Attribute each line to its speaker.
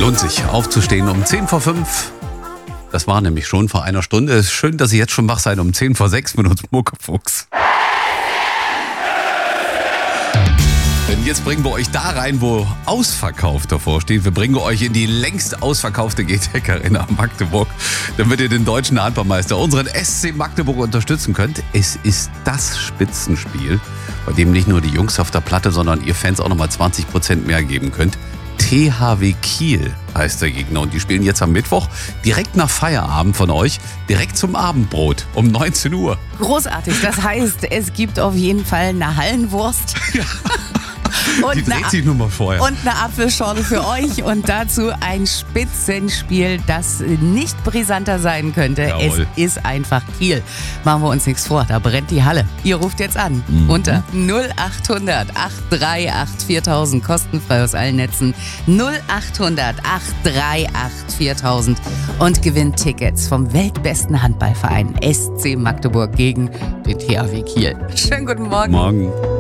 Speaker 1: Lohnt sich aufzustehen um 10 vor 5. Das war nämlich schon vor einer Stunde. Es ist schön, dass ihr jetzt schon wach seid um 10 vor 6 mit uns Muckefuchs. Denn jetzt bringen wir euch da rein, wo ausverkauft davor steht. Wir bringen euch in die längst ausverkaufte GTEC Arena Magdeburg, damit ihr den deutschen Handballmeister, unseren SC Magdeburg, unterstützen könnt. Es ist das Spitzenspiel, bei dem nicht nur die Jungs auf der Platte, sondern ihr Fans auch nochmal 20% mehr geben könnt. THW Kiel heißt der Gegner und die spielen jetzt am Mittwoch direkt nach Feierabend von euch, direkt zum Abendbrot um 19 Uhr.
Speaker 2: Großartig, das heißt, es gibt auf jeden Fall eine Hallenwurst.
Speaker 1: Ja. Die dreht sich nur mal vorher.
Speaker 2: Und eine Apfelschorle für euch und dazu ein Spitzenspiel, das nicht brisanter sein könnte.
Speaker 1: Jawohl.
Speaker 2: Es ist einfach Kiel. Machen wir uns nichts vor, da brennt die Halle. Ihr ruft jetzt an unter 0800 838 4000, kostenfrei aus allen Netzen. 0800 838 4000 und gewinnt Tickets vom weltbesten Handballverein SC Magdeburg gegen den THW Kiel. Schönen guten Morgen.
Speaker 1: Morgen.